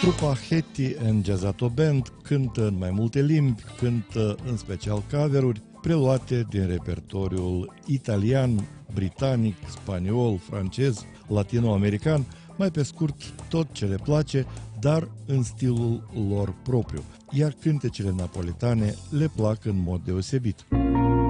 Trupa Hetty and Jazzato Band cântă în mai multe limbi, cântă în special cover-uri preluate din repertoriul italian, britanic, spaniol, francez, latino-american, mai pe scurt tot ce le place, dar în stilul lor propriu, iar cântecele napoletane le plac în mod deosebit.